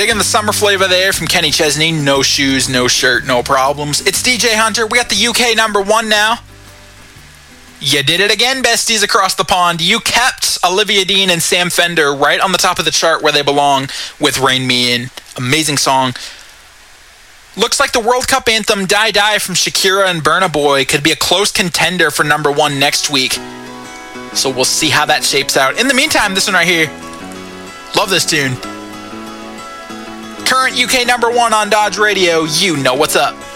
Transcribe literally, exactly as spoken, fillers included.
Digging the summer flavor there from Kenny Chesney. No shoes, no shirt, no problems. It's D J Hunter. We got the U K number one now. You did it again, besties across the pond. You kept Olivia Dean and Sam Fender right on the top of the chart where they belong with Rain Me In. Amazing song. Looks like the World Cup anthem Die Die from Shakira and Burna Boy could be a close contender for number one next week. So we'll see how that shapes out. In the meantime, this one right here. Love this tune. Current U K number one on Dodge Radio. You know what's up.